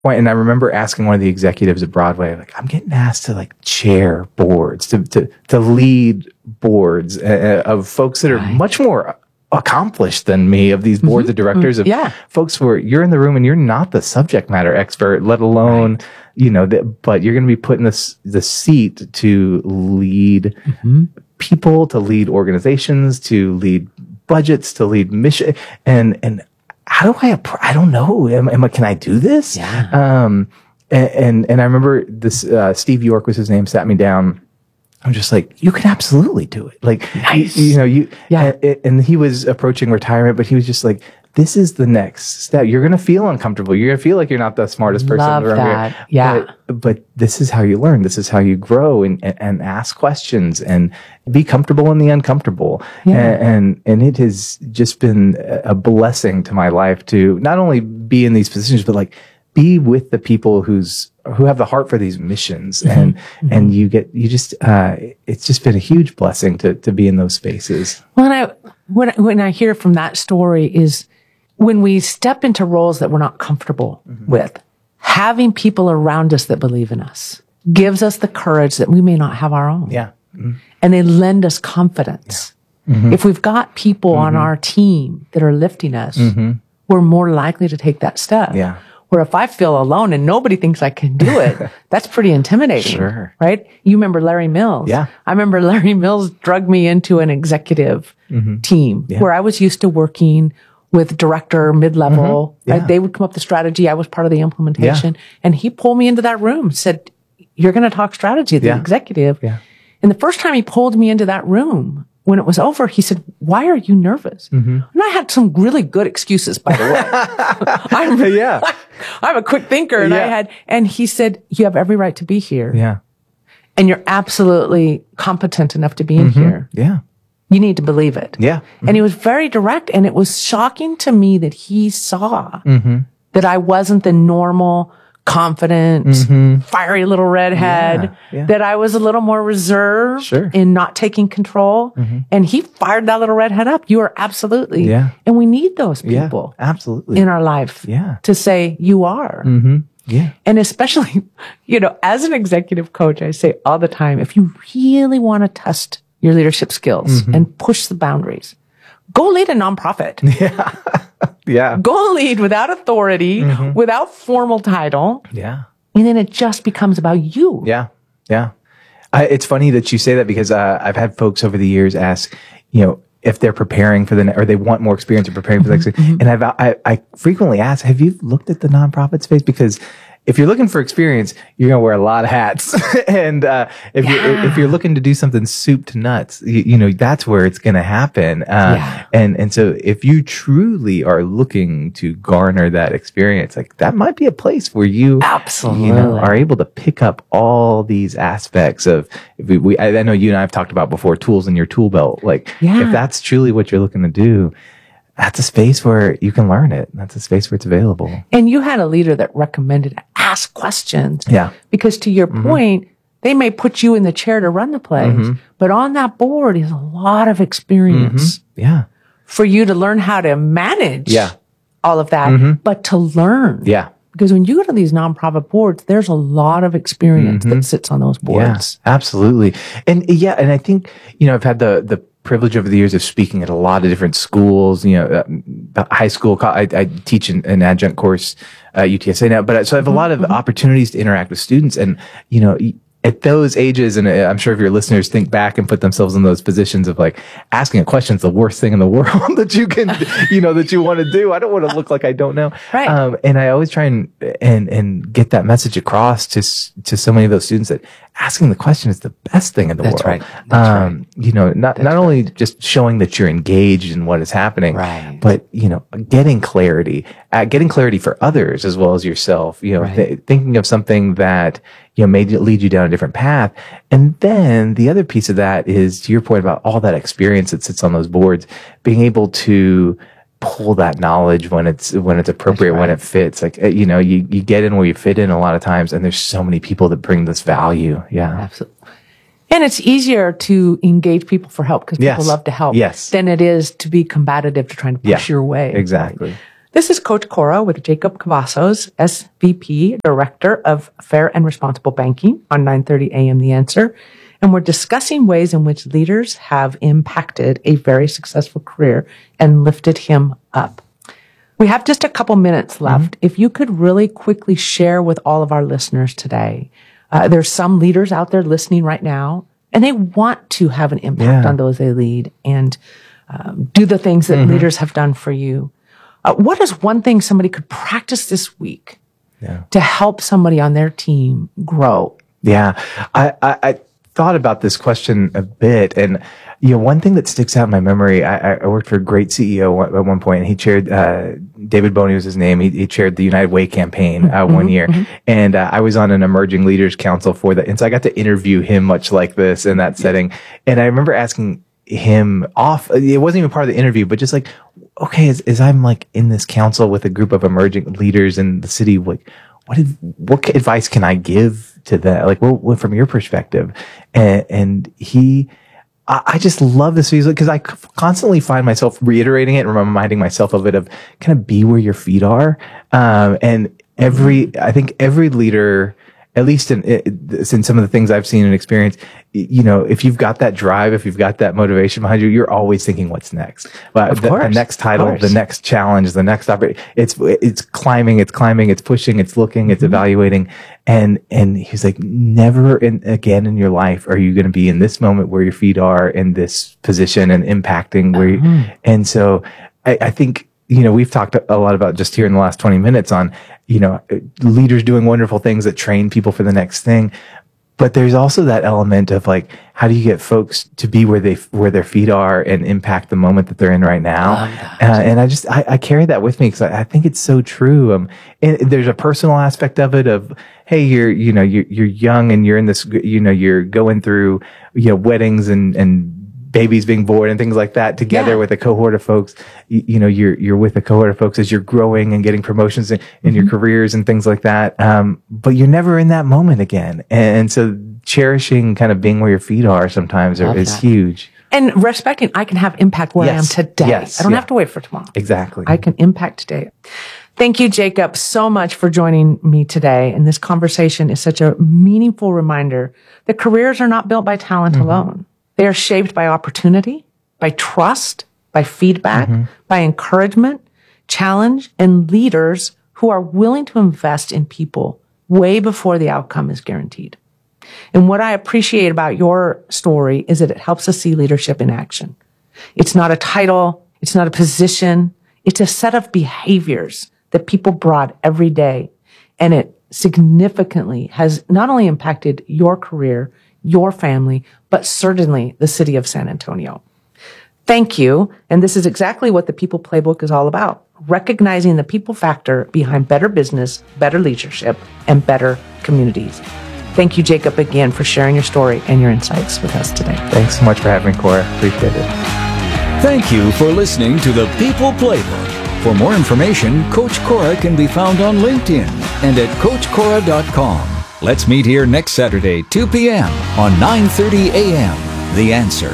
point, and I remember asking one of the executives at Broadway, like, I'm getting asked to like chair boards, to lead boards of folks that are much more accomplished than me, of these boards of directors, of folks who are, you're in the room and you're not the subject matter expert, let alone, but you're going to be put in the seat to lead people, to lead organizations, to lead budgets, to lead mission. And how do I don't know. Can I do this? Yeah. And I remember this, Steve York was his name, sat me down. I'm just like, you can absolutely do it. Like, nice. And he was approaching retirement, but he was just like, this is the next step. You're going to feel uncomfortable. You're going to feel like you're not the smartest person Love in the room. that. Yeah. But this is how you learn. This is how you grow and ask questions and be comfortable in the uncomfortable. Yeah. And it has just been a blessing to my life to not only be in these positions, but like be with the people who have the heart for these missions. And it's just been a huge blessing to be in those spaces. Well, when I hear from that story is when we step into roles that we're not comfortable with, having people around us that believe in us gives us the courage that we may not have our own. Yeah. And they lend us confidence. Yeah. If we've got people on our team that are lifting us, we're more likely to take that step. Yeah. Where if I feel alone and nobody thinks I can do it, that's pretty intimidating. Sure. Right? You remember Larry Mills. Yeah. I remember Larry Mills drug me into an executive team where I was used to working with director, mid-level. Yeah. Right? They would come up with the strategy. I was part of the implementation. And he pulled me into that room, said, you're going to talk strategy, the executive. Yeah. And the first time he pulled me into that room, when it was over, he said, why are you nervous? And I had some really good excuses, by the way. I'm a quick thinker. And he said, you have every right to be here. Yeah. And you're absolutely competent enough to be in here. Yeah. You need to believe it. Yeah. And he was very direct. And it was shocking to me that he saw that I wasn't the normal, confident, fiery little redhead, that I was a little more reserved in not taking control. And he fired that little redhead up. You are absolutely. Yeah. And we need those people absolutely in our life to say, you are. Yeah. And especially, as an executive coach, I say all the time, if you really want to test your leadership skills and push the boundaries, go lead a nonprofit. Yeah. Go lead without authority, without formal title. Yeah. And then it just becomes about you. Yeah. Yeah. It's funny that you say that because I've had folks over the years ask, if they're preparing for or they want more experience in preparing for the next. And I frequently ask, have you looked at the nonprofit space? Because if you're looking for experience, you're going to wear a lot of hats. And if you're looking to do something soup to nuts, that's where it's going to happen. And so if you truly are looking to garner that experience, like that might be a place where you absolutely are able to pick up all these aspects of, I know you and I have talked about before, tools in your tool belt. Like if that's truly what you're looking to do, that's a space where you can learn it. That's a space where it's available. And you had a leader that recommended ask questions. Yeah. Because to your point, they may put you in the chair to run the place, but on that board is a lot of experience. Yeah. For you to learn how to manage all of that, but to learn. Yeah. Because when you go to these nonprofit boards, there's a lot of experience that sits on those boards. Yeah, absolutely. And I think, I've had the privilege over the years of speaking at a lot of different schools, high school. I teach an adjunct course at UTSA now, but so I have a lot of opportunities to interact with students, and at those ages, and I'm sure if your listeners think back and put themselves in those positions of like asking a question is the worst thing in the world that you can, that you want to do. I don't want to look like I don't know. Right. And I always try and get that message across to so many of those students that asking the question is the best thing in the world. Right. That's right. Not only just showing that you're engaged in what is happening, but, getting clarity for others as well as yourself, thinking of something that, may lead you down a different path. And then the other piece of that is, to your point about all that experience that sits on those boards, being able to pull that knowledge when it's appropriate, when it fits. Like, you get in where you fit in a lot of times, and there's so many people that bring this value. Yeah. Absolutely. And it's easier to engage people for help because people love to help than it is to be combative to trying to push your way. Exactly. This is Coach Cora with Jacob Cavazos, SVP, Director of Fair and Responsible Banking on 9:30 a.m. The Answer. And we're discussing ways in which leaders have impacted a very successful career and lifted him up. We have just a couple minutes left. If you could really quickly share with all of our listeners today, there's some leaders out there listening right now, and they want to have an impact on those they lead and do the things that leaders have done for you. What is one thing somebody could practice this week to help somebody on their team grow? Yeah, I thought about this question a bit, and one thing that sticks out in my memory, I worked for a great CEO at one point, and he chaired, David Boney was his name. He chaired the United Way campaign one year, and I was on an emerging leaders council for that, and so I got to interview him much like this in that setting. And I remember asking him it wasn't even part of the interview, but just like, okay, as I'm like in this council with a group of emerging leaders in the city, like, what advice can I give to that? Like, what from your perspective? And I just love this because I constantly find myself reiterating it and reminding myself of it, of kind of be where your feet are. And I think every leader, at least in some of the things I've seen and experienced, if you've got that drive, if you've got that motivation behind you, you're always thinking, what's next? The next title, the next challenge, the next opportunity. It's climbing, it's pushing, it's looking, it's evaluating. And he's like, never again in your life are you going to be in this moment where your feet are in this position and impacting where and so I think, we've talked a lot about just here in the last 20 minutes on, leaders doing wonderful things that train people for the next thing. But there's also that element of like, how do you get folks to be where their feet are and impact the moment that they're in right now? And I carry that with me because I think it's so true. And there's a personal aspect of it of, hey, you're young and you're in this, you're going through, weddings and babies being born and things like that together with a cohort of folks. You're with a cohort of folks as you're growing and getting promotions in your careers and things like that. But you're never in that moment again. And so cherishing kind of being where your feet are sometimes is huge. And respecting, I can have impact where I am today. Yes, I don't have to wait for tomorrow. Exactly. I can impact today. Thank you, Jacob, so much for joining me today. And this conversation is such a meaningful reminder that careers are not built by talent alone. They are shaped by opportunity, by trust, by feedback, by encouragement, challenge, and leaders who are willing to invest in people way before the outcome is guaranteed. And what I appreciate about your story is that it helps us see leadership in action. It's not a title. It's not a position. It's a set of behaviors that people brought every day. And it significantly has not only impacted your career, your family, but certainly the city of San Antonio. Thank you. And this is exactly what the People Playbook is all about. Recognizing the people factor behind better business, better leadership, and better communities. Thank you, Jacob, again for sharing your story and your insights with us today. Thanks so much for having me, Cora. Appreciate it. Thank you for listening to the People Playbook. For more information, Coach Cora can be found on LinkedIn and at CoachCora.com. Let's meet here next Saturday, 2 p.m. on 9:30 a.m. The Answer.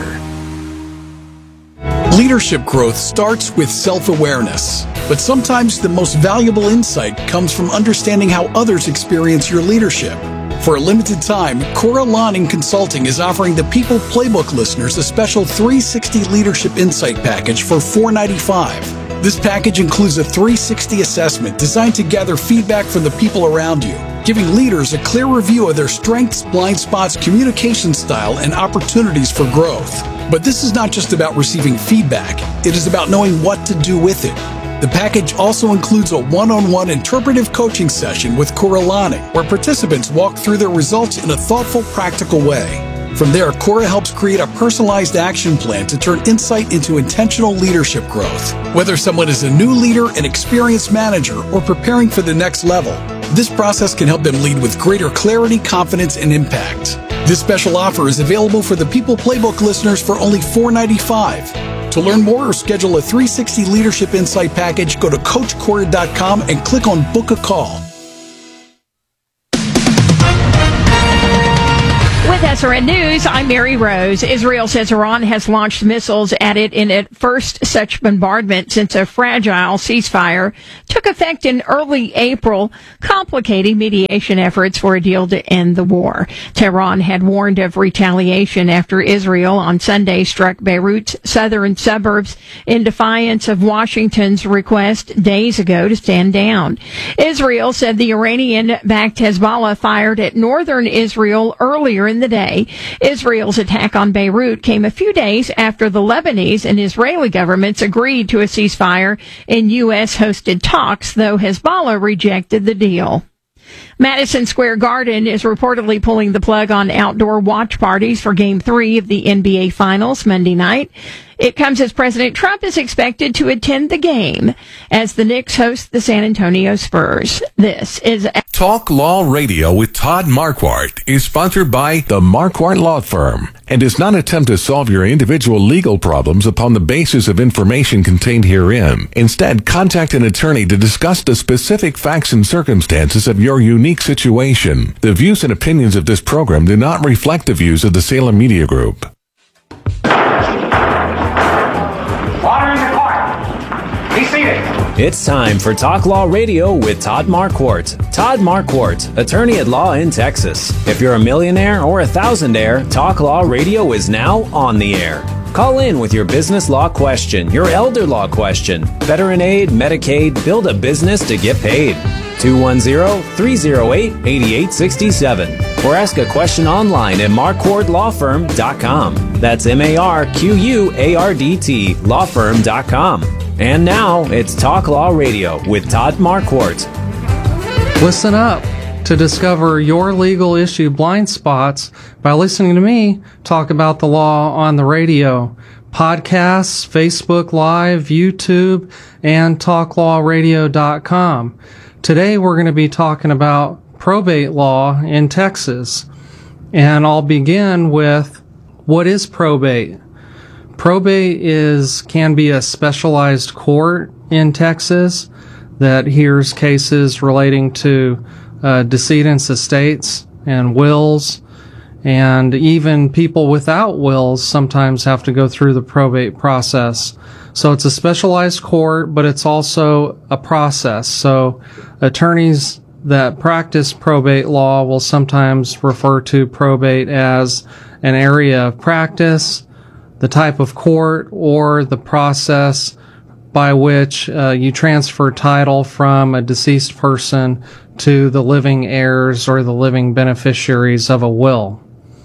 Leadership growth starts with self-awareness, but sometimes the most valuable insight comes from understanding how others experience your leadership. For a limited time, Cora Lanning Consulting is offering the People Playbook listeners a special 360 Leadership Insight package for $495. This package includes a 360 assessment designed to gather feedback from the people around you, giving leaders a clear review of their strengths, blind spots, communication style, and opportunities for growth. But this is not just about receiving feedback. It is about knowing what to do with it. The package also includes a one-on-one interpretive coaching session with Cora Lanning, where participants walk through their results in a thoughtful, practical way. From there, Cora helps create a personalized action plan to turn insight into intentional leadership growth. Whether someone is a new leader, an experienced manager, or preparing for the next level, this process can help them lead with greater clarity, confidence, and impact. This special offer is available for the People Playbook listeners for only $495. To learn more or schedule a 360 Leadership Insight package, go to CoachCora.com and click on Book a Call. With SRN News, I'm Mary Rose. Israel says Iran has launched missiles at it in its first such bombardment since a fragile ceasefire took effect in early April, complicating mediation efforts for a deal to end the war. Tehran had warned of retaliation after Israel on Sunday struck Beirut's southern suburbs in defiance of Washington's request days ago to stand down. Israel said the Iranian-backed Hezbollah fired at northern Israel earlier in the day. Israel's attack on Beirut came a few days after the Lebanese and Israeli governments agreed to a ceasefire in U.S.-hosted talks, though Hezbollah rejected the deal. Madison Square Garden is reportedly pulling the plug on outdoor watch parties for Game 3 of the NBA Finals Monday night. It comes as President Trump is expected to attend the game as the Knicks host the San Antonio Spurs. This is Talk Law Radio with Todd Marquardt is sponsored by the Marquardt Law Firm and does not attempt to solve your individual legal problems upon the basis of information contained herein. Instead, contact an attorney to discuss the specific facts and circumstances of your unique situation. The views and opinions of this program do not reflect the views of the Salem Media Group. Water in the court. Be seated. It's time for Talk Law Radio with Todd Marquardt. Todd Marquardt, attorney at law in Texas. If you're a millionaire or a thousandaire, Talk Law Radio is now on the air. Call in with your business law question, your elder law question, veteran aid, Medicaid, build a business to get paid. 210-308-8867. Or ask a question online at marquardtlawfirm.com. That's MARQUARDT lawfirm.com. And now it's Talk Law Radio with Todd Marquardt. Listen up to discover your legal issue blind spots by listening to me talk about the law on the radio, podcasts, Facebook Live, YouTube, and talklawradio.com. Today we're going to be talking about probate law in Texas. And I'll begin with, what is probate? Probate can be a specialized court in Texas that hears cases relating to decedents' estates and wills, and even people without wills sometimes have to go through the probate process. So it's a specialized court, but it's also a process. So attorneys that practice probate law will sometimes refer to probate as an area of practice, the type of court, or the process by which you transfer title from a deceased person to the living heirs or the living beneficiaries of a will.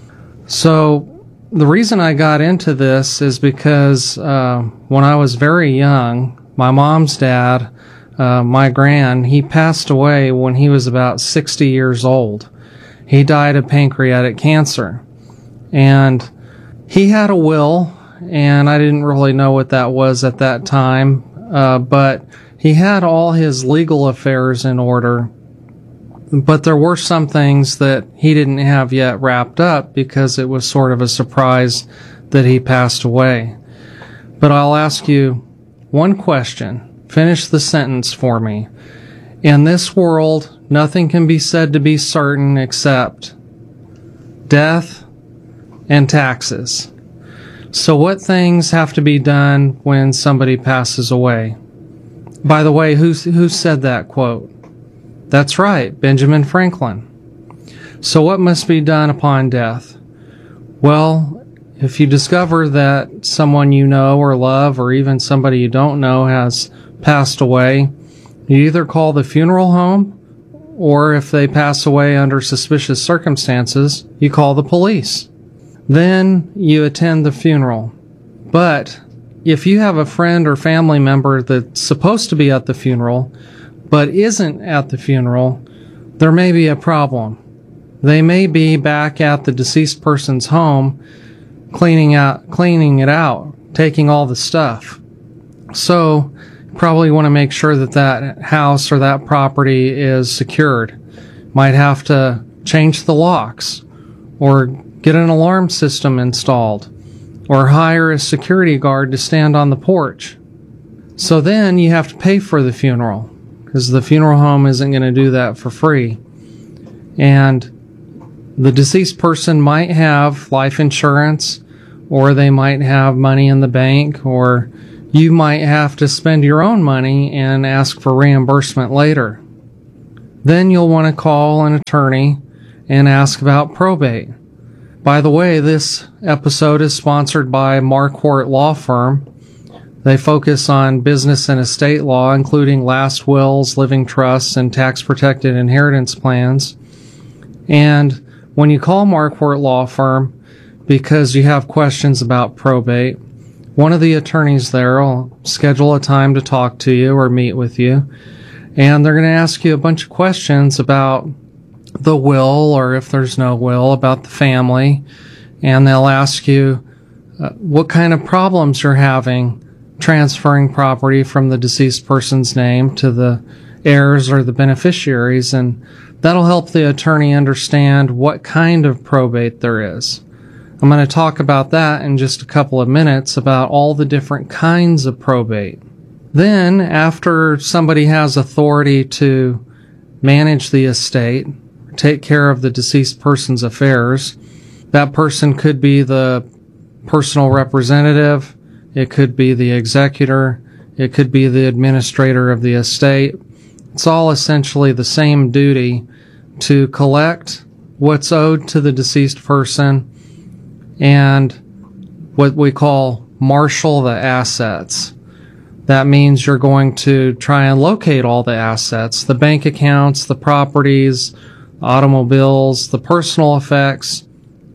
So the reason I got into this is because when I was very young, my mom's dad, my gran, he passed away when he was about 60 years old. He died of pancreatic cancer. And he had a will, and I didn't really know what that was at that time, but he had all his legal affairs in order. But there were some things that he didn't have yet wrapped up because it was sort of a surprise that he passed away. But I'll ask you one question. Finish the sentence for me. In this world, nothing can be said to be certain except death and taxes. So what things have to be done when somebody passes away? By the way, who said that quote? That's right, Benjamin Franklin. So what must be done upon death? Well, if you discover that someone you know or love, or even somebody you don't know, has passed away, you either call the funeral home, or if they pass away under suspicious circumstances, you call the police. Then you attend the funeral. But if you have a friend or family member that's supposed to be at the funeral, but isn't at the funeral, there may be a problem. They may be back at the deceased person's home, cleaning it out, taking all the stuff. So, you probably want to make sure that that house or that property is secured. Might have to change the locks, or get an alarm system installed, or hire a security guard to stand on the porch. So then you have to pay for the funeral, because the funeral home isn't going to do that for free. And The deceased person might have life insurance, or they might have money in the bank, or you might have to spend your own money and ask for reimbursement later. Then you'll want to call an attorney and ask about probate. By the way, this episode is sponsored by Marquardt Law Firm. They focus on business and estate law, including last wills, living trusts, and tax-protected inheritance plans. And when you call Marquardt Law Firm because you have questions about probate, one of the attorneys there will schedule a time to talk to you or meet with you, and they're going to ask you a bunch of questions about the will, or if there's no will, about the family, and they'll ask you what kind of problems you're having transferring property from the deceased person's name to the heirs or the beneficiaries, and that'll help the attorney understand what kind of probate there is. I'm going to talk about that in just a couple of minutes, about all the different kinds of probate. Then, after somebody has authority to manage the estate, take care of the deceased person's affairs, that person could be the personal representative, it could be the executor, it could be the administrator of the estate. It's all essentially the same duty to collect what's owed to the deceased person and what we call marshal the assets. That means you're going to try and locate all the assets, the bank accounts, the properties, automobiles, the personal effects,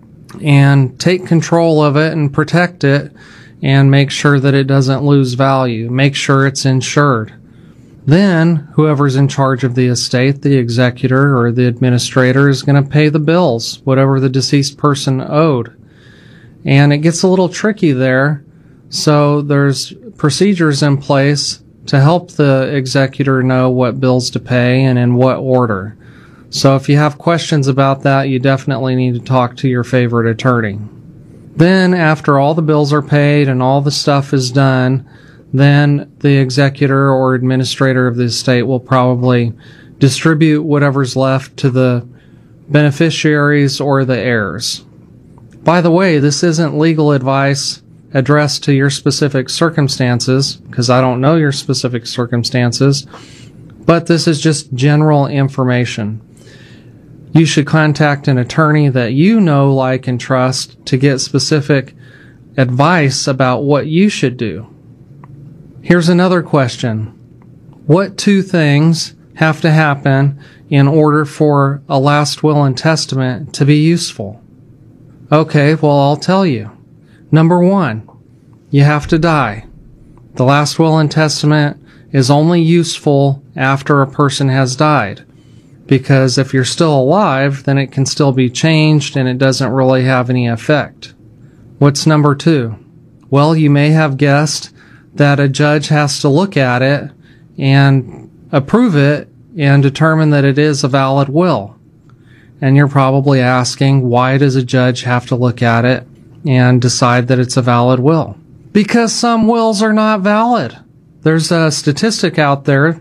and take control of it and protect it and make sure that it doesn't lose value. Make sure it's insured. Then, whoever's in charge of the estate, the executor or the administrator, is going to pay the bills, whatever the deceased person owed. And it gets a little tricky there, so there's procedures in place to help the executor know what bills to pay and in what order. So if you have questions about that, you definitely need to talk to your favorite attorney. Then, after all the bills are paid and all the stuff is done, then the executor or administrator of the estate will probably distribute whatever's left to the beneficiaries or the heirs. By the way, this isn't legal advice addressed to your specific circumstances, because I don't know your specific circumstances, but this is just general information. You should contact an attorney that you know, like, and trust to get specific advice about what you should do. Here's another question. What two things have to happen in order for a last will and testament to be useful? Okay, well, I'll tell you. Number one, you have to die. The last will and testament is only useful after a person has died, because if you're still alive, then it can still be changed and it doesn't really have any effect. What's number two? Well, you may have guessed that a judge has to look at it and approve it and determine that it is a valid will. And you're probably asking, why does a judge have to look at it and decide that it's a valid will? Because some wills are not valid. There's a statistic out there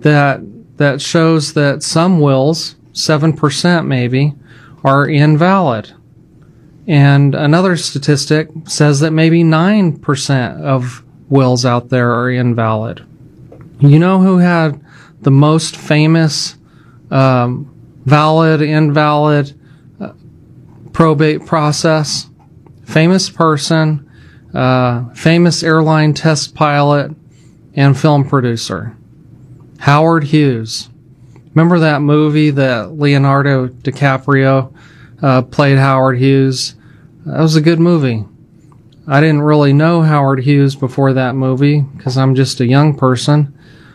that shows that some wills, 7% maybe, are invalid. And another statistic says that maybe 9% of wills out there are invalid. You know who had the most famous valid, invalid probate process? Famous person, famous airline test pilot, and film producer. Howard Hughes. Remember that movie that Leonardo DiCaprio played Howard Hughes? That was a good movie. I didn't really know Howard Hughes before that movie because I'm just a young person.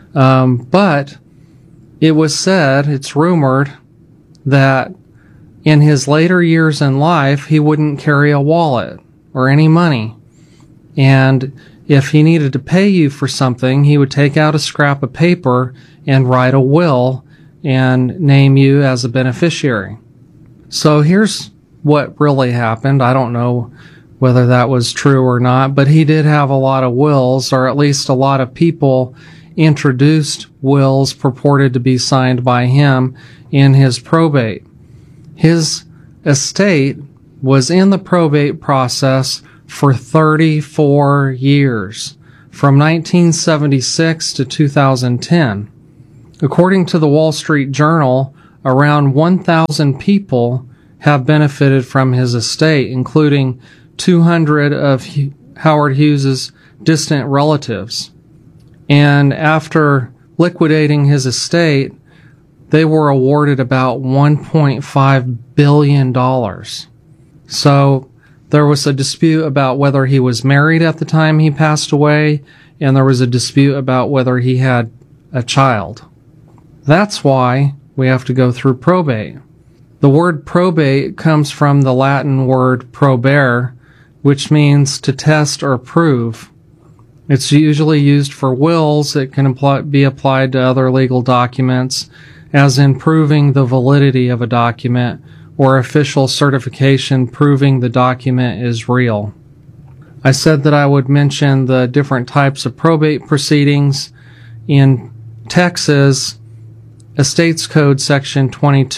But it was said, it's rumored, that in his later years in life, he wouldn't carry a wallet or any money. And if he needed to pay you for something, he would take out a scrap of paper and write a will and name you as a beneficiary. So here's what really happened. I don't know whether that was true or not, but he did have a lot of wills, or at least a lot of people introduced wills purported to be signed by him in his probate. His estate was in the probate process for 34 years, from 1976 to 2010. According to the Wall Street Journal, around 1,000 people have benefited from his estate, including 200 of Howard Hughes's distant relatives. And after liquidating his estate, they were awarded about $1.5 billion. So there was a dispute about whether he was married at the time he passed away, and there was a dispute about whether he had a child. That's why we have to go through probate. The word probate comes from the Latin word probare, which means to test or prove. It's usually used for wills. It can be applied to other legal documents, as in proving the validity of a document or official certification proving the document is real. I said that I would mention the different types of probate proceedings. In Texas, Estates Code Section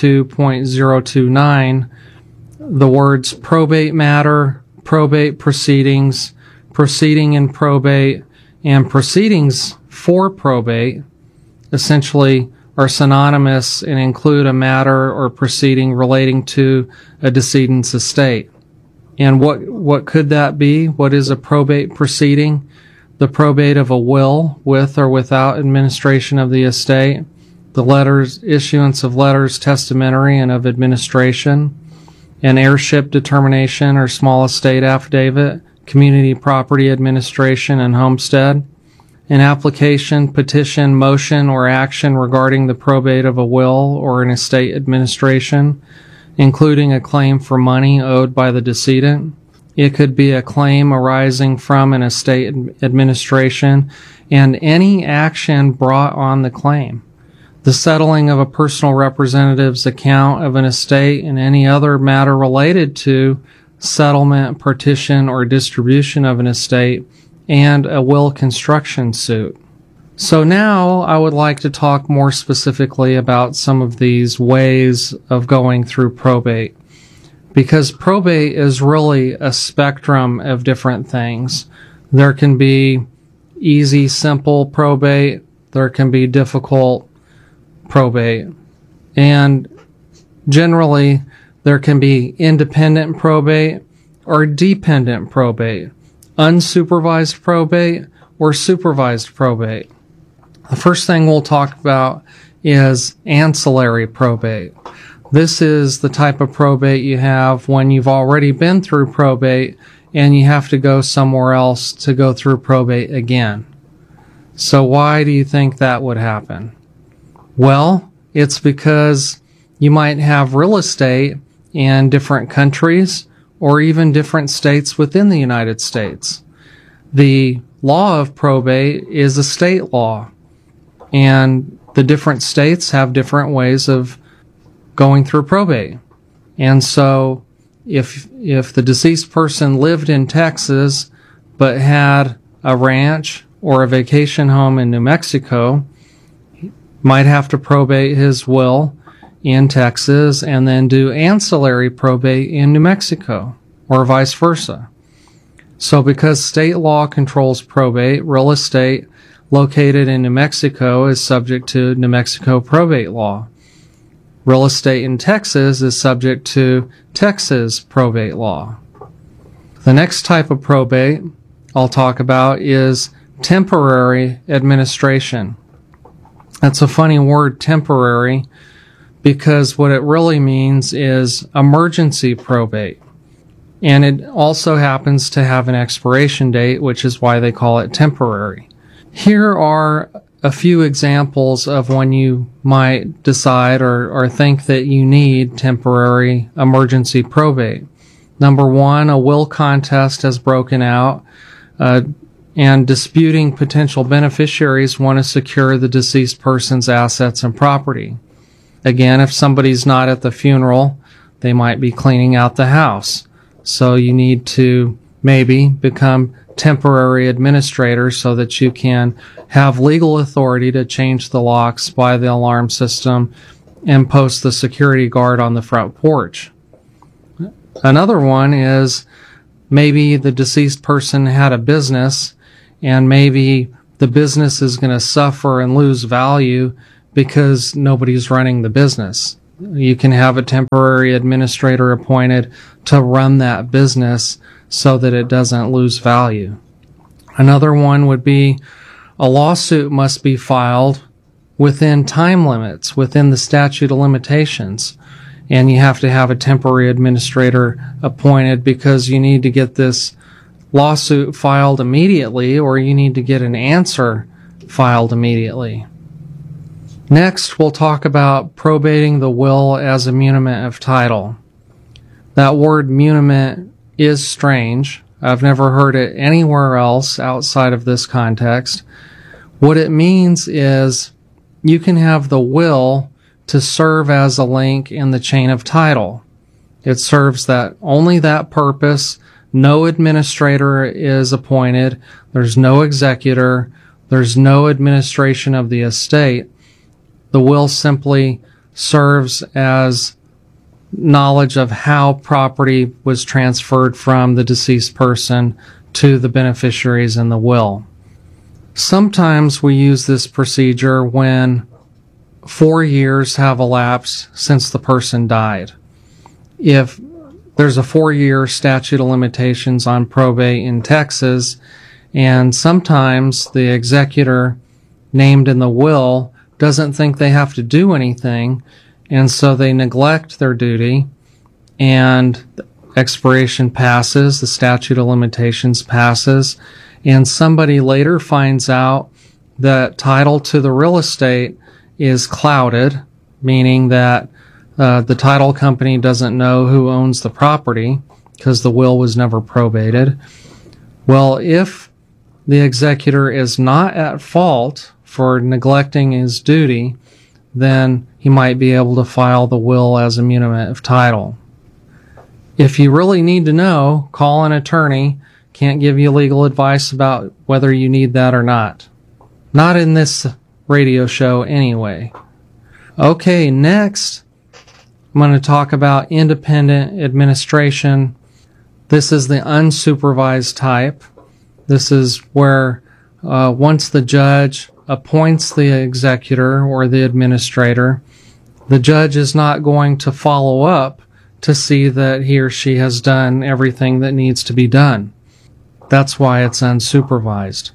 22.029, the words probate matter, probate proceedings, proceeding in probate, and proceedings for probate essentially are synonymous and include a matter or proceeding relating to a decedent's estate. And what could that be? What is a probate proceeding? The probate of a will with or without administration of the estate, the issuance of letters testamentary and of administration, an heirship determination or small estate affidavit, community property administration and homestead, an application, petition, motion, or action regarding the probate of a will or an estate administration, including a claim for money owed by the decedent. It could be a claim arising from an estate administration and any action brought on the claim. The settling of a personal representative's account of an estate and any other matter related to settlement, partition, or distribution of an estate, and a will construction suit. So now I would like to talk more specifically about some of these ways of going through probate, because probate is really a spectrum of different things. There can be easy, simple probate. There can be difficult probate. And generally, there can be independent probate or dependent probate, unsupervised probate or supervised probate. The first thing we'll talk about is ancillary probate. This is the type of probate you have when you've already been through probate and you have to go somewhere else to go through probate again. So why do you think that would happen? Well, it's because you might have real estate in different countries or even different states within the United States. The law of probate is a state law, and the different states have different ways of going through probate. And so if the deceased person lived in Texas but had a ranch or a vacation home in New Mexico, he might have to probate his will in Texas and then do ancillary probate in New Mexico, or vice versa. So because state law controls probate, real estate located in New Mexico is subject to New Mexico probate law. Real estate in Texas is subject to Texas probate law. The next type of probate I'll talk about is temporary administration. That's a funny word, temporary, because what it really means is emergency probate. And it also happens to have an expiration date, which is why they call it temporary. Here are a few examples of when you might decide or think that you need temporary emergency probate. Number one, a will contest has broken out, and disputing potential beneficiaries want to secure the deceased person's assets and property. Again, if somebody's not at the funeral, they might be cleaning out the house. So you need to maybe become temporary administrator so that you can have legal authority to change the locks, buy the alarm system, and post the security guard on the front porch. Another one is maybe the deceased person had a business, and maybe the business is going to suffer and lose value because nobody's running the business. You can have a temporary administrator appointed to run that business so that it doesn't lose value. Another one would be a lawsuit must be filed within time limits, within the statute of limitations. And you have to have a temporary administrator appointed because you need to get this lawsuit filed immediately, or you need to get an answer filed immediately. Next, we'll talk about probating the will as a muniment of title. That word muniment is strange. I've never heard it anywhere else outside of this context. What it means is you can have the will to serve as a link in the chain of title. It serves that only that purpose. No administrator is appointed. There's no executor. There's no administration of the estate. The will simply serves as knowledge of how property was transferred from the deceased person to the beneficiaries in the will. Sometimes we use this procedure when 4 years have elapsed since the person died. If there's a 4-year statute of limitations on probate in Texas, and sometimes the executor named in the will doesn't think they have to do anything, and so they neglect their duty, and the expiration passes, the statute of limitations passes, and somebody later finds out that title to the real estate is clouded, meaning that the title company doesn't know who owns the property because the will was never probated. Well, if the executor is not at fault for neglecting his duty, then he might be able to file the will as a muniment of title. If you really need to know, call an attorney. Can't give you legal advice about whether you need that or not. Not in this radio show anyway. Okay, next I'm going to talk about independent administration. This is the unsupervised type. This is where once the judge appoints the executor or the administrator, the judge is not going to follow up to see that he or she has done everything that needs to be done. That's why it's unsupervised.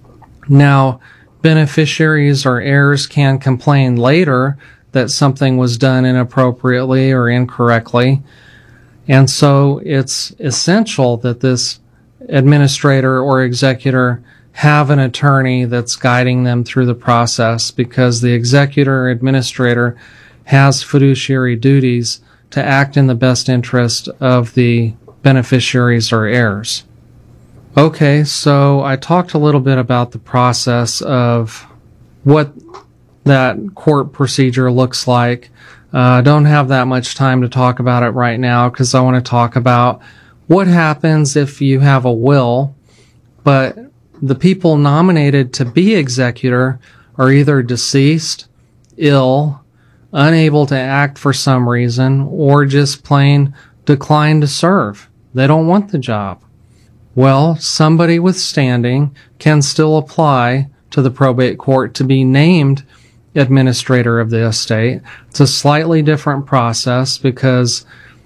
Now, beneficiaries or heirs can complain later that something was done inappropriately or incorrectly. And so it's essential that this administrator or executor have an attorney that's guiding them through the process, because the executor or administrator has fiduciary duties to act in the best interest of the beneficiaries or heirs. Okay, so I talked a little bit about the process of what that court procedure looks like. I don't have that much time to talk about it right now because I want to talk about what happens if you have a will, but the people nominated to be executor are either deceased, ill, unable to act for some reason, or just plain declined to serve. They don't want the job. Well, somebody with standing can still apply to the probate court to be named administrator of the estate. It's a slightly different process because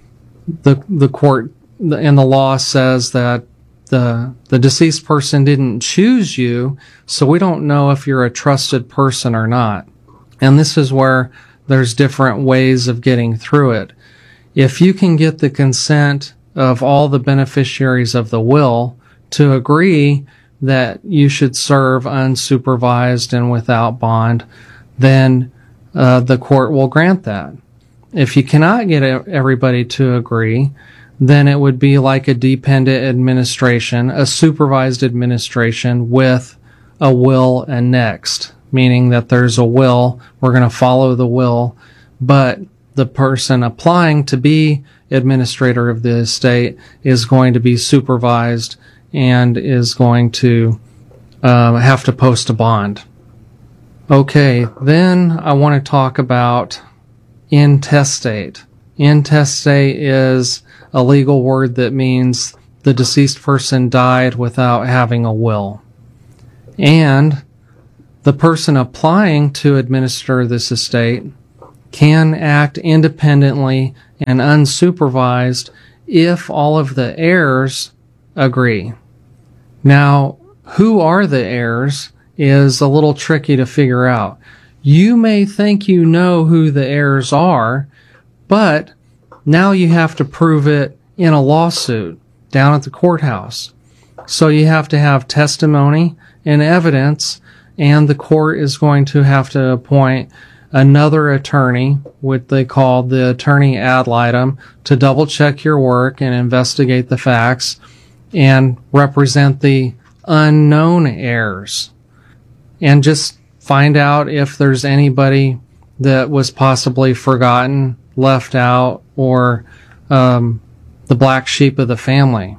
the court and the law says that the deceased person didn't choose you, so we don't know if you're a trusted person or not. And this is where there's different ways of getting through it. If you can get the consent of all the beneficiaries of the will to agree that you should serve unsupervised and without bond, then the court will grant that. If you cannot get everybody to agree, then it would be like a dependent administration, a supervised administration with a will annexed, meaning that there's a will, we're going to follow the will, but the person applying to be administrator of the estate is going to be supervised and is going to have to post a bond. Okay, then I want to talk about intestate. intestate is a legal word that means the deceased person died without having a will. And the person applying to administer this estate can act independently and unsupervised if all of the heirs agree. Now, who are the heirs is a little tricky to figure out. You may think you know who the heirs are, but now you have to prove it in a lawsuit down at the courthouse. So you have to have testimony and evidence, and the court is going to have to appoint another attorney, what they call the attorney ad litem, to double check your work and investigate the facts and represent the unknown heirs. And just find out if there's anybody that was possibly forgotten, left out, or the black sheep of the family.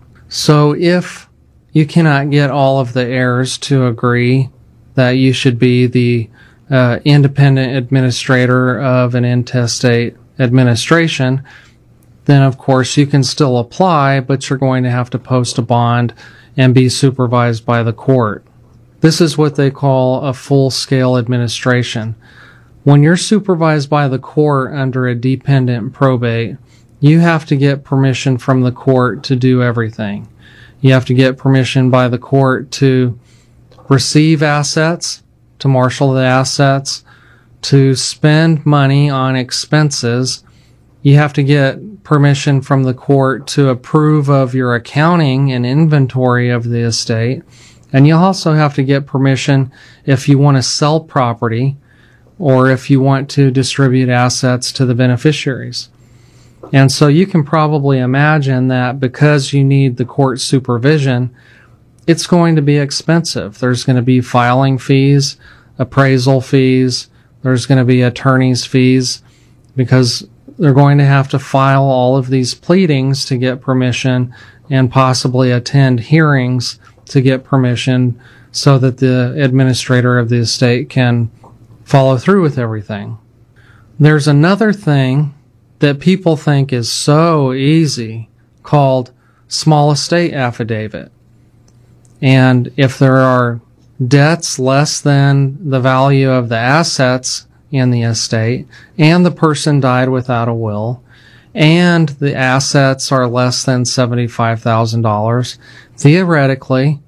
So if you cannot get all of the heirs to agree that you should be the independent administrator of an intestate administration, then of course you can still apply, but you're going to have to post a bond and be supervised by the court. This is what they call a full-scale administration. When you're supervised by the court under a dependent probate, you have to get permission from the court to do everything. You have to get permission by the court to receive assets, to marshal the assets, to spend money on expenses. You have to get permission from the court to approve of your accounting and inventory of the estate. And you also have to get permission if you want to sell property or if you want to distribute assets to the beneficiaries. And so you can probably imagine that because you need the court supervision, it's going to be expensive. There's going to be filing fees, appraisal fees, there's going to be attorney's fees, because they're going to have to file all of these pleadings to get permission and possibly attend hearings to get permission so that the administrator of the estate can follow through with everything. There's another thing that people think is so easy called small estate affidavit. And if there are debts less than the value of the assets in the estate, and the person died without a will, and the assets are less than $75,000, theoretically,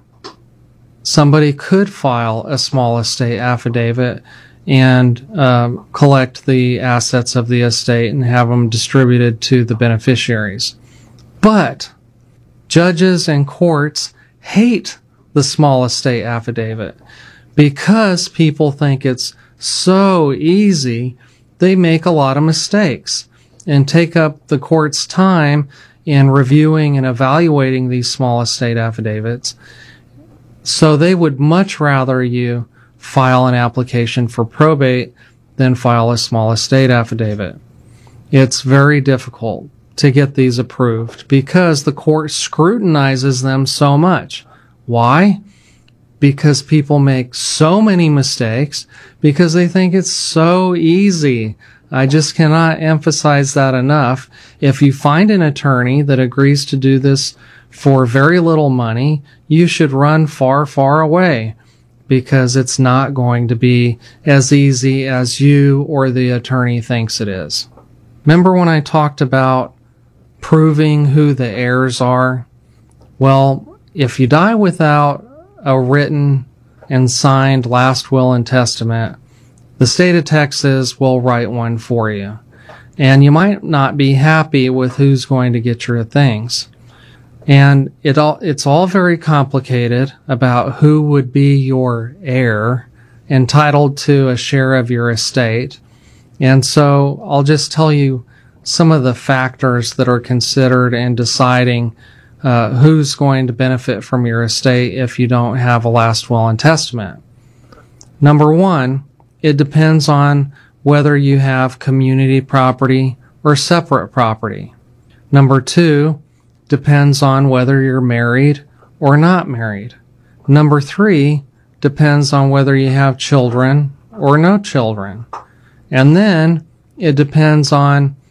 somebody could file a small estate affidavit and collect the assets of the estate and have them distributed to the beneficiaries. But judges and courts hate the small estate affidavit because people think it's so easy. They make a lot of mistakes and take up the court's time in reviewing and evaluating these small estate affidavits. So they would much rather you file an application for probate than file a small estate affidavit. It's very difficult to get these approved because the court scrutinizes them so much. Why? Because people make so many mistakes because they think it's so easy. I just cannot emphasize that enough. If you find an attorney that agrees to do this for very little money, you should run far, far away because it's not going to be as easy as you or the attorney thinks it is. Remember when I talked about proving who the heirs are? Well, if you die without a written and signed last will and testament, the state of Texas will write one for you. And you might not be happy with who's going to get your things. And it's all very complicated about who would be your heir, entitled to a share of your estate. And so I'll just tell you some of the factors that are considered in deciding who's going to benefit from your estate if you don't have a last will and testament. Number one, it depends on whether you have community property or separate property. Number two, depends on whether you're married or not married. Number three, depends on whether you have children or no children. And then it depends on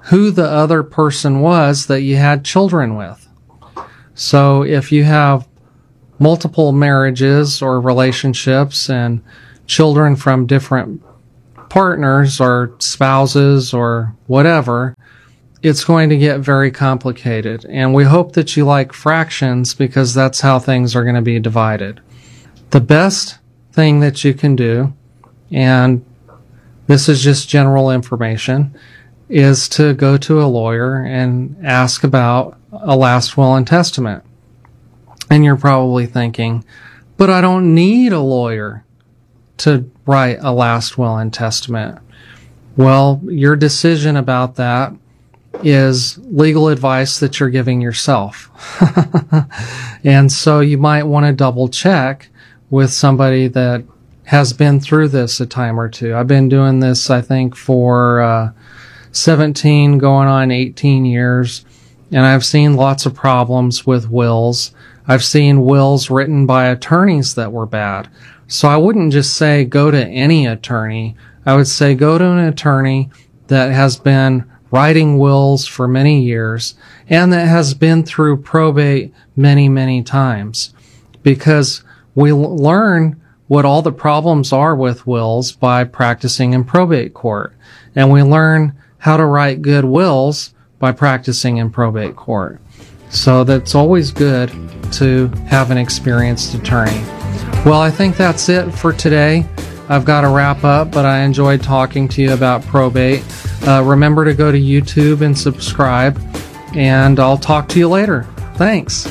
who the other person was that you had children with. So if you have multiple marriages or relationships and children from different partners or spouses or whatever, it's going to get very complicated. And we hope that you like fractions because that's how things are going to be divided. The best thing that you can do, and this is just general information, is to go to a lawyer and ask about a last will and testament. And you're probably thinking, but I don't need a lawyer to write a last will and testament. Well, your decision about that is legal advice that you're giving yourself. And so you might want to double check with somebody that has been through this a time or two. I've been doing this, I think, for 17 going on 18 years, and I've seen lots of problems with wills. I've seen wills written by attorneys that were bad. So I wouldn't just say go to any attorney. I would say go to an attorney that has been writing wills for many years and that has been through probate many, many times, because we learn what all the problems are with wills by practicing in probate court, and we learn how to write good wills by practicing in probate court. So that's always good to have an experienced attorney. Well, I think that's it for today. I've got to wrap up, but I enjoyed talking to you about probate. Remember to go to YouTube and subscribe, and I'll talk to you later. Thanks.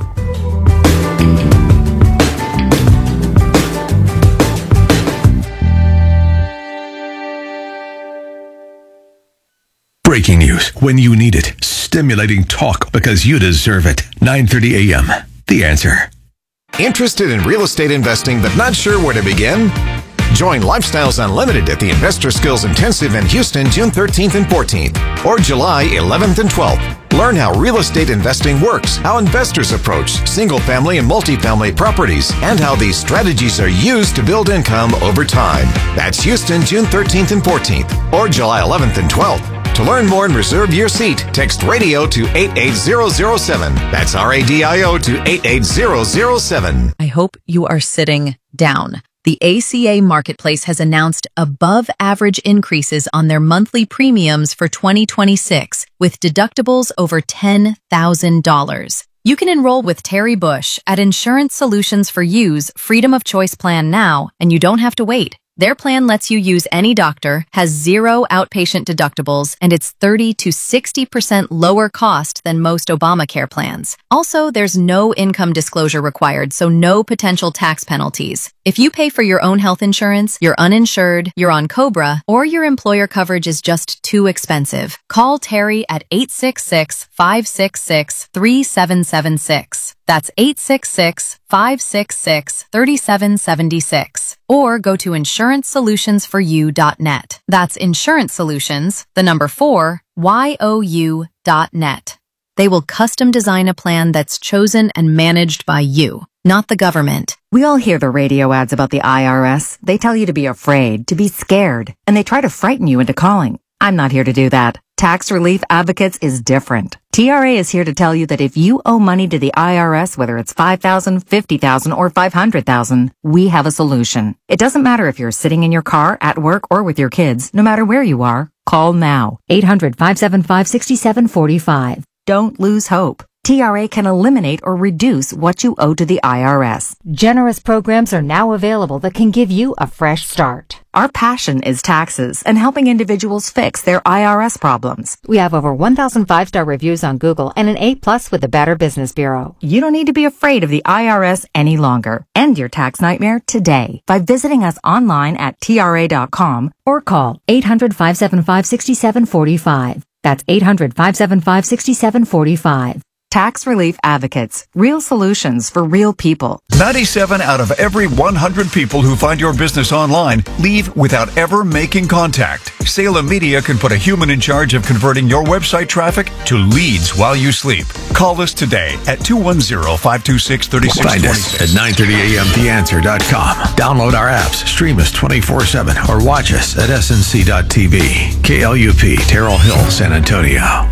Breaking news when you need it. Stimulating talk because you deserve it. 9:30 a.m. The Answer. Interested in real estate investing but not sure where to begin? Join Lifestyles Unlimited at the Investor Skills Intensive in Houston, June 13th and 14th, or July 11th and 12th. Learn how real estate investing works, how investors approach single-family and multifamily properties, and how these strategies are used to build income over time. That's Houston, June 13th and 14th, or July 11th and 12th. To learn more and reserve your seat, text RADIO to 88007. That's RADIO to 88007. I hope you are sitting down. The ACA Marketplace has announced above-average increases on their monthly premiums for 2026, with deductibles over $10,000. You can enroll with Terry Bush at Insurance Solutions for You's Freedom of Choice plan now, and you don't have to wait. Their plan lets you use any doctor, has zero outpatient deductibles, and it's 30 to 60% lower cost than most Obamacare plans. Also, there's no income disclosure required, so no potential tax penalties. If you pay for your own health insurance, you're uninsured, you're on COBRA, or your employer coverage is just too expensive, call Terry at 866-566-3776. That's 866-566-3776. Or go to insurancesolutionsforyou.net. That's Insurance Solutions, the number 4, YOU.net. They will custom design a plan that's chosen and managed by you, not the government. We all hear the radio ads about the IRS. They tell you to be afraid, to be scared, and they try to frighten you into calling. I'm not here to do that. Tax Relief Advocates is different. TRA is here to tell you that if you owe money to the IRS, whether it's $5,000, $50,000, or $500,000, we have a solution. It doesn't matter if you're sitting in your car, at work, or with your kids. No matter where you are, call now. 800-575-6745. Don't lose hope. TRA can eliminate or reduce what you owe to the IRS. Generous programs are now available that can give you a fresh start. Our passion is taxes and helping individuals fix their IRS problems. We have over 1,000 5-star reviews on Google and an A+ with the Better Business Bureau. You don't need to be afraid of the IRS any longer. End your tax nightmare today by visiting us online at TRA.com or call 800-575-6745. That's 800-575-6745. Tax Relief Advocates. Real solutions for real people. 97 out of every 100 people who find your business online leave without ever making contact. Salem Media can put a human in charge of converting your website traffic to leads while you sleep. Call us today at 210-526-3626. Find us at 930amtheanswer.com. Download our apps, stream us 24/7, or watch us at snc.tv. KLUP, Terrell Hill, San Antonio.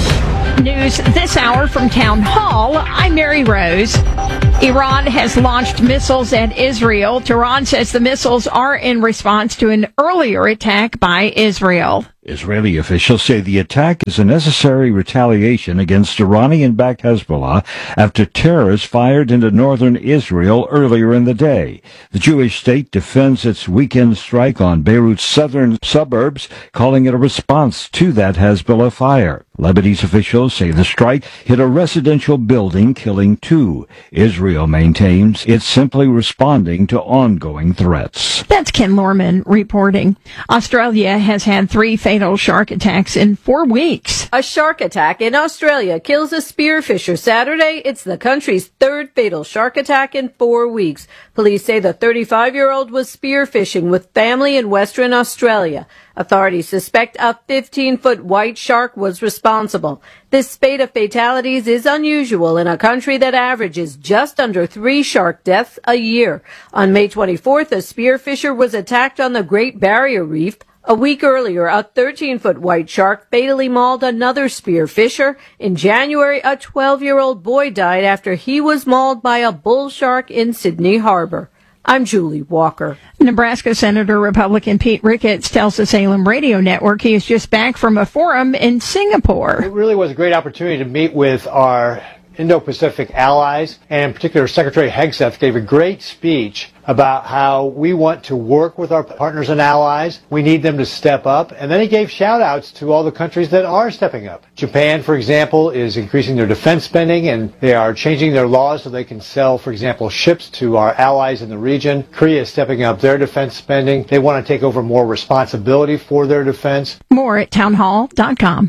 News this hour from Town Hall. I'm Mary Rose. Iran has launched missiles at Israel. Tehran says the missiles are in response to an earlier attack by Israel. Israeli officials say the attack is a necessary retaliation against Iranian-backed Hezbollah after terrorists fired into northern Israel earlier in the day. The Jewish state defends its weekend strike on Beirut's southern suburbs, calling it a response to that Hezbollah fire. Lebanese officials say the strike hit a residential building, killing 2. Israel maintains it's simply responding to ongoing threats. That's Ken Lorman reporting. Australia has had 3 fatal shark attacks in 4 weeks. A shark attack in Australia kills a spearfisher Saturday. It's the country's 3rd fatal shark attack in 4 weeks. Police say the 35-year-old was spearfishing with family in Western Australia. Authorities suspect a 15-foot white shark was responsible. This spate of fatalities is unusual in a country that averages just under 3 shark deaths a year. On May 24th, a spearfisher was attacked on the Great Barrier Reef. A week earlier, a 13-foot white shark fatally mauled another spearfisher. In January, a 12-year-old boy died after he was mauled by a bull shark in Sydney Harbor. I'm Julie Walker. Nebraska Senator Republican Pete Ricketts tells the Salem Radio Network he is just back from a forum in Singapore. It really was a great opportunity to meet with our Indo-Pacific allies, and in particular Secretary Hegseth gave a great speech about how we want to work with our partners and allies. We need them to step up. And then he gave shout-outs to all the countries that are stepping up. Japan, for example, is increasing their defense spending, and they are changing their laws so they can sell, for example, ships to our allies in the region. Korea is stepping up their defense spending. They want to take over more responsibility for their defense. More at townhall.com.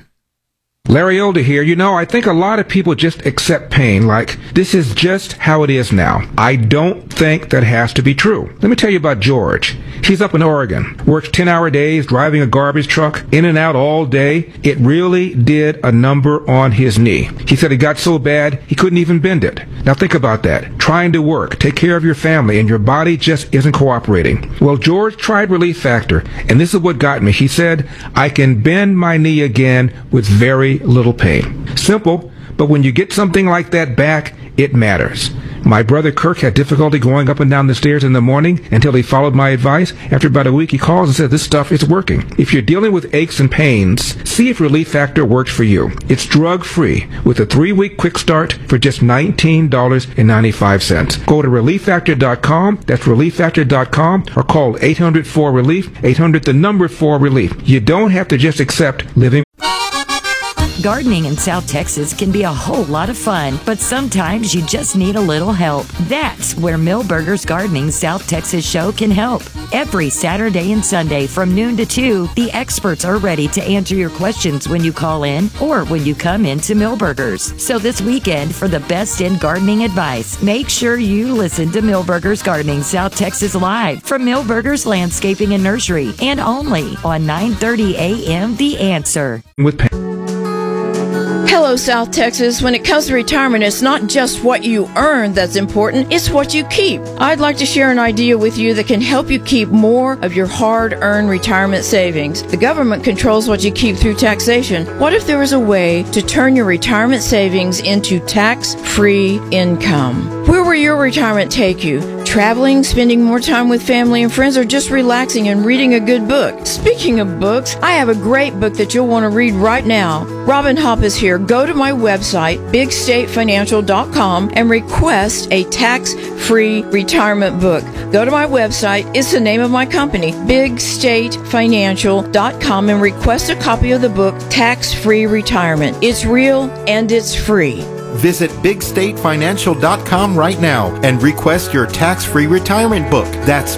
Larry Older here. You know, I think a lot of people just accept pain like this is just how it is now. I don't think that has to be true. Let me tell you about George. He's up in Oregon, works 10-hour days, driving a garbage truck, in and out all day. It really did a number on his knee. He said it got so bad he couldn't even bend it. Now think about that. Trying to work, take care of your family, and your body just isn't cooperating. Well, George tried Relief Factor, and this is what got me. He said, I can bend my knee again with very little pain. Simple, but when you get something like that back, it matters. My brother Kirk had difficulty going up and down the stairs in the morning until he followed my advice. After about a week, he calls and says, this stuff is working. If you're dealing with aches and pains, see if Relief Factor works for you. It's drug-free with a 3-week quick start for just $19.95. Go to ReliefFactor.com. That's ReliefFactor.com, or call 800-4-RELIEF, 800-4-RELIEF. You don't have to just accept living. Gardening in South Texas can be a whole lot of fun, but sometimes you just need a little help. That's where Millburgers Gardening South Texas show can help. Every Saturday and Sunday from noon to 2, the experts are ready to answer your questions when you call in or when you come into Millburgers. So this weekend, for the best in gardening advice, make sure you listen to Millburgers Gardening South Texas live from Millburgers Landscaping and Nursery, and only on 9:30 a.m. The Answer. With Hello, South Texas. When it comes to retirement, it's not just what you earn that's important, it's what you keep. I'd like to share an idea with you that can help you keep more of your hard-earned retirement savings. The government controls what you keep through taxation. What if there was a way to turn your retirement savings into tax-free income? Where will your retirement take you? Traveling, spending more time with family and friends, or just relaxing and reading a good book? Speaking of books, I have a great book that you'll want to read right now. Robin Hopp is here. Go to my website, bigstatefinancial.com, and request a tax-free retirement book. Go to my website. It's the name of my company, bigstatefinancial.com, and request a copy of the book, Tax-Free Retirement. It's real and it's free. Visit bigstatefinancial.com right now and request your tax-free retirement book. That's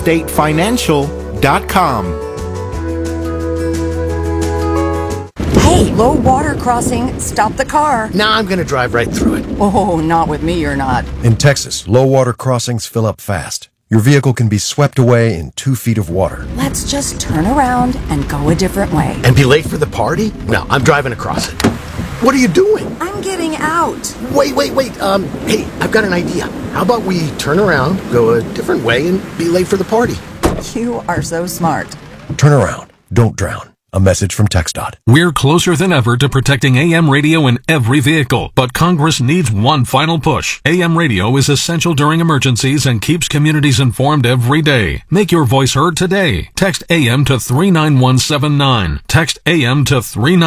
bigstatefinancial.com. Hey, low water crossing. Stop the car. Nah, I'm going to drive right through it. Oh, not with me, you're not. In Texas, low water crossings fill up fast. Your vehicle can be swept away in 2 feet of water. Let's just turn around and go a different way. And be late for the party? No, I'm driving across it. What are you doing? I'm getting out. Wait. Hey, I've got an idea. How about we turn around, go a different way, and be late for the party? You are so smart. Turn around. Don't drown. A message from TxDOT. We're closer than ever to protecting AM radio in every vehicle, but Congress needs one final push. AM radio is essential during emergencies and keeps communities informed every day. Make your voice heard today. Text AM to 39179. Text AM to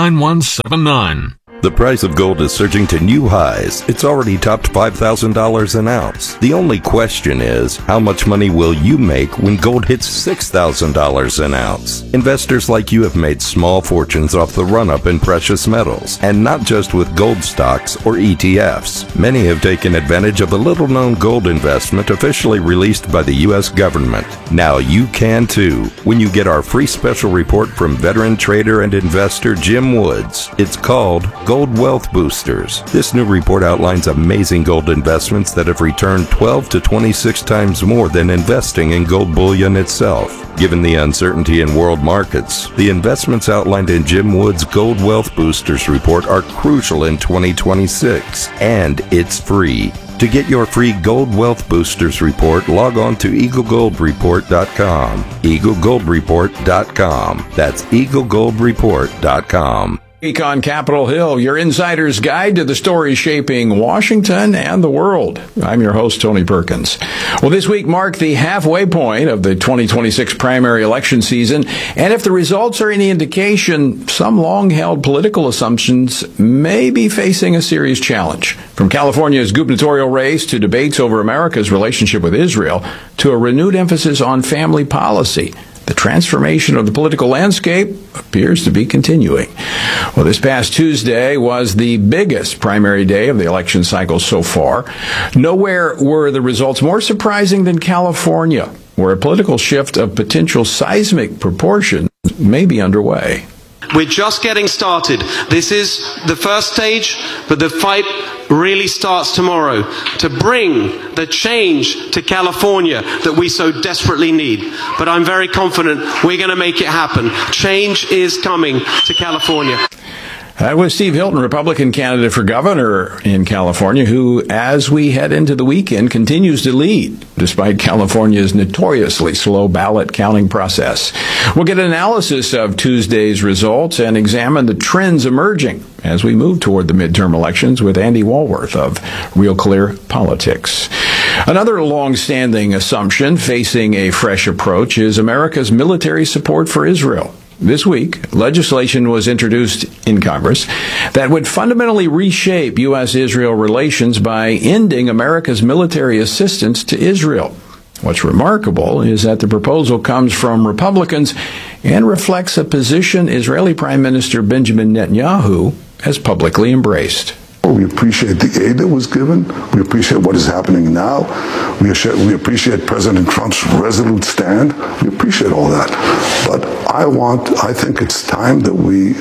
39179. The price of gold is surging to new highs. It's already topped $5,000 an ounce. The only question is, how much money will you make when gold hits $6,000 an ounce? Investors like you have made small fortunes off the run-up in precious metals, and not just with gold stocks or ETFs. Many have taken advantage of a little-known gold investment officially released by the U.S. government. Now you can too, when you get our free special report from veteran trader and investor Jim Woods. It's called Gold Wealth Boosters. This new report outlines amazing gold investments that have returned 12 to 26 times more than investing in gold bullion itself. Given the uncertainty in world markets, the investments outlined in Jim Woods' Gold Wealth Boosters report are crucial in 2026, and it's free. To get your free Gold Wealth Boosters report, log on to EagleGoldReport.com. EagleGoldReport.com. That's EagleGoldReport.com. Week on Capitol Hill, your insider's guide to the stories shaping Washington and the world. I'm your host, Tony Perkins. Well, this week marked the halfway point of the 2026 primary election season, and if the results are any indication, some long-held political assumptions may be facing a serious challenge. From California's gubernatorial race to debates over America's relationship with Israel to a renewed emphasis on family policy, the transformation of the political landscape appears to be continuing. Well, this past Tuesday was the biggest primary day of the election cycle so far. Nowhere were the results more surprising than California, where a political shift of potential seismic proportions may be underway. We're just getting started. This is the first stage, but the fight really starts tomorrow to bring the change to California that we so desperately need. But I'm very confident we're going to make it happen. Change is coming to California. That was Steve Hilton, Republican candidate for governor in California, who, as we head into the weekend, continues to lead, despite California's notoriously slow ballot counting process. We'll get an analysis of Tuesday's results and examine the trends emerging as we move toward the midterm elections with Andy Walworth of Real Clear Politics. Another long-standing assumption facing a fresh approach is America's military support for Israel. This week, legislation was introduced in Congress that would fundamentally reshape U.S.-Israel relations by ending America's military assistance to Israel. What's remarkable is that the proposal comes from Republicans and reflects a position Israeli Prime Minister Benjamin Netanyahu has publicly embraced. We appreciate the aid that was given. We appreciate what is happening now. We appreciate President Trump's resolute stand. We appreciate all that. But I think it's time that we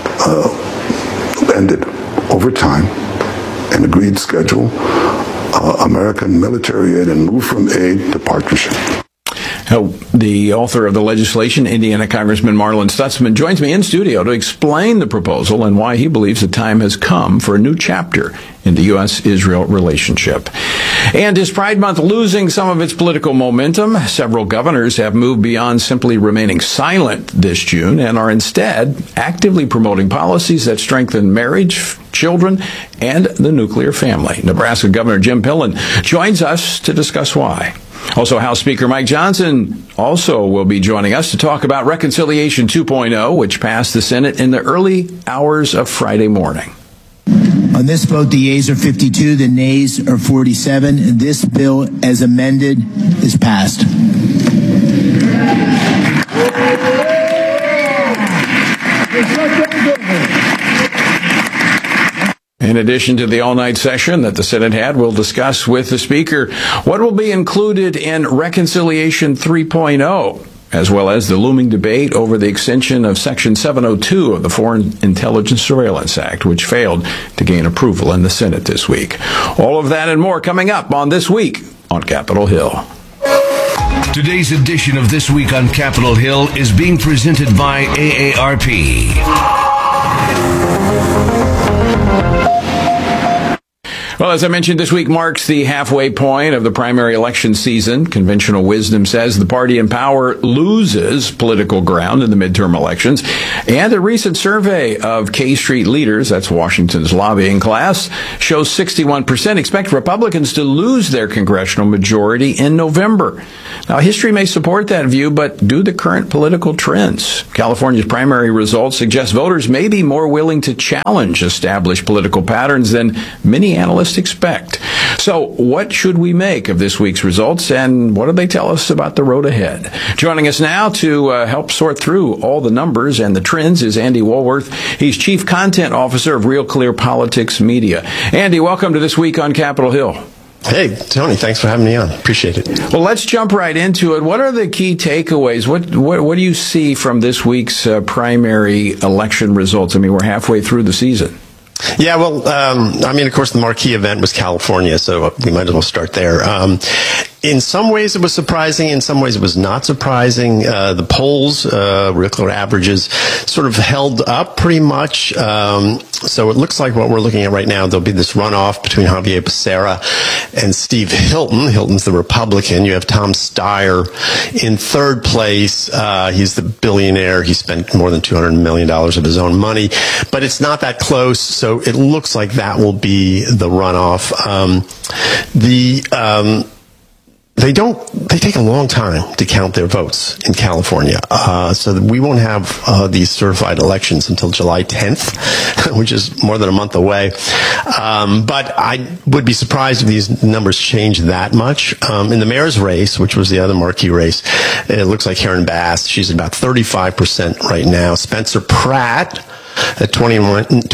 ended over time an agreed schedule, American military aid, and move from aid to partnership. The author of the legislation, Indiana Congressman Marlin Stutzman, joins me in studio to explain the proposal and why he believes the time has come for a new chapter in the U.S.-Israel relationship. And is Pride Month losing some of its political momentum? Several governors have moved beyond simply remaining silent this June and are instead actively promoting policies that strengthen marriage, children, and the nuclear family. Nebraska Governor Jim Pillen joins us to discuss why. Also, House Speaker Mike Johnson also will be joining us to talk about Reconciliation 2.0, which passed the Senate in the early hours of Friday morning. On this vote, the yeas are 52, the nays are 47. This bill, as amended, is passed. In addition to the all-night session that the Senate had, we'll discuss with the Speaker what will be included in Reconciliation 3.0 as well as the looming debate over the extension of Section 702 of the Foreign Intelligence Surveillance Act, which failed to gain approval in the Senate this week. All of that and more coming up on This Week on Capitol Hill. Today's edition of This Week on Capitol Hill is being presented by AARP. Well, as I mentioned, this week marks the halfway point of the primary election season. Conventional wisdom says the party in power loses political ground in the midterm elections. And a recent survey of K Street leaders, that's Washington's lobbying class, shows 61% expect Republicans to lose their congressional majority in November. Now, history may support that view, but do the current political trends? California's primary results suggest voters may be more willing to challenge established political patterns than many analysts expect. So what should we make of this week's results, and what do they tell us about the road ahead? Joining us now to help sort through all the numbers and the trends is Andy Woolworth. He's Chief Content Officer of Real Clear Politics Media. Andy, welcome to This Week on Capitol Hill. Hey, Tony, thanks for having me on. Appreciate it. Well, let's jump right into it. What are the key takeaways? What do you see from this week's primary election results? I mean, we're halfway through the season. Yeah, well, of course, the marquee event was California, so we might as well start there. In some ways, it was surprising. In some ways, it was not surprising. The polls, Real Clear averages, sort of held up pretty much. So it looks like what we're looking at right now, there'll be this runoff between Javier Becerra and Steve Hilton. Hilton's the Republican. You have Tom Steyer in third place. He's the billionaire. He spent more than $200 million of his own money. But it's not that close, so it looks like that will be the runoff. They take a long time to count their votes in California. So we won't have these certified elections until July 10th, which is more than a month away. But I would be surprised if these numbers change that much. In the mayor's race, which was the other marquee race, it looks like Karen Bass, she's at about 35% right now. Spencer Pratt at 29%,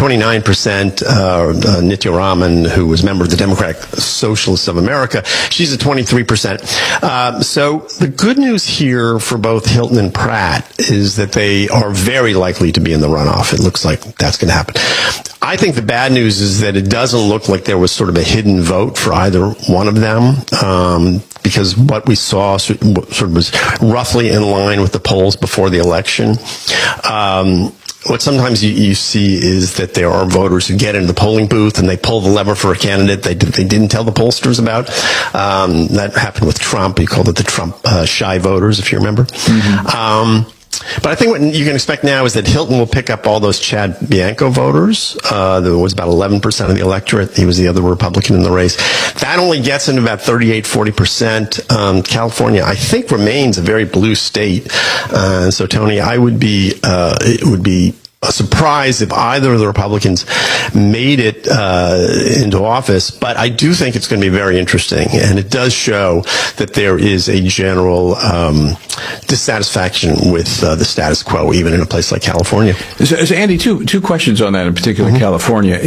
Nitya Raman, who was a member of the Democratic Socialists of America, she's at 23%. So the good news here for both Hilton and Pratt is that they are very likely to be in the runoff. It looks like that's going to happen. I think the bad news is that it doesn't look like there was sort of a hidden vote for either one of them, because what we saw sort of was roughly in line with the polls before the election. What sometimes you see is that there are voters who get into the polling booth and they pull the lever for a candidate they didn't tell the pollsters about. That happened with Trump. He called it the Trump shy voters, if you remember. Mm-hmm. But I think what you can expect now is that Hilton will pick up all those Chad Bianco voters. There was about 11% of the electorate. He was the other Republican in the race. That only gets into about 38-40%. California, I think, remains a very blue state. So, Tony, it would be a surprise if either of the Republicans made it into office, but I do think it's going to be very interesting, and it does show that there is a general dissatisfaction with the status quo, even in a place like California. So Andy, two questions on that, in particular, mm-hmm. California.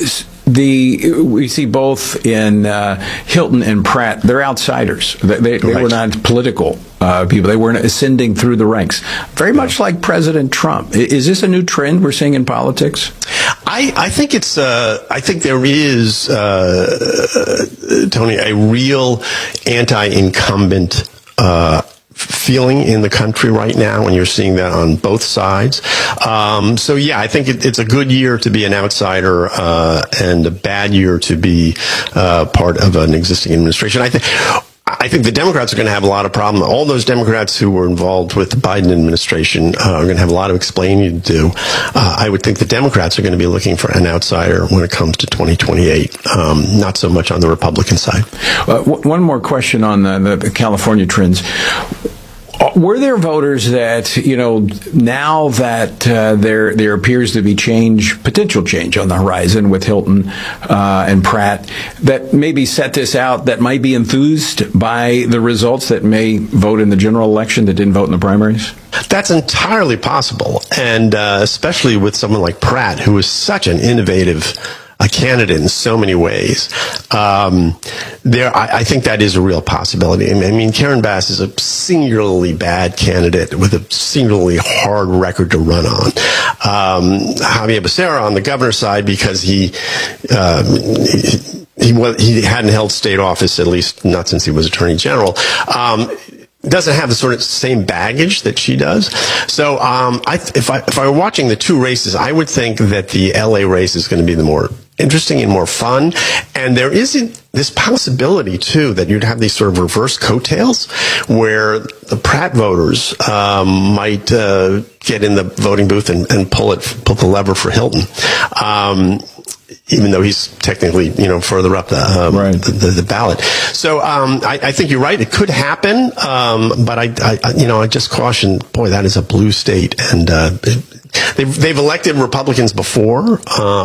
We see both in Hilton and Pratt, they're outsiders. They were not political people. They weren't ascending through the ranks. Very much like President Trump. Is this a new trend we're seeing in politics? I think it's. I think there is, Tony, a real anti-incumbent feeling in the country right now, and you're seeing that on both sides. So yeah, I think it's a good year to be an outsider and a bad year to be part of an existing administration. I think the Democrats are going to have a lot of problems. All those Democrats who were involved with the Biden administration are going to have a lot of explaining to do. I would think the Democrats are going to be looking for an outsider when it comes to 2028, not so much on the Republican side. One more question on the California trends. Were there voters that, now that there appears to be potential change on the horizon with Hilton and Pratt, that maybe set this out, that might be enthused by the results, that may vote in the general election that didn't vote in the primaries? That's entirely possible, and especially with someone like Pratt, who is such an innovative a candidate in so many ways. I think that is a real possibility. I mean, Karen Bass is a singularly bad candidate with a singularly hard record to run on. Javier Becerra on the governor's side, because he hadn't held state office, at least not since he was Attorney General. Doesn't have the sort of same baggage that she does. So, if I were watching the two races, I would think that the LA race is going to be the more interesting and more fun. And there isn't this possibility too that you'd have these sort of reverse coattails where the Pratt voters might get in the voting booth and pull the lever for Hilton. Even though he's technically, further up the ballot. So, I think you're right. It could happen. But I just caution, boy, that is a blue state. And, they've elected Republicans before.